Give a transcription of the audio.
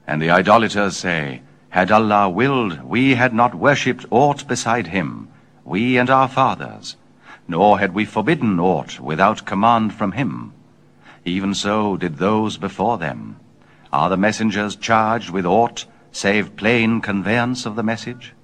And the idolaters say, Had Allah willed, we had not worshipped aught beside him, we and our fathers, nor had we forbidden aught without command from him. Even so did those before them. Are the messengers charged with aught save plain conveyance of the message?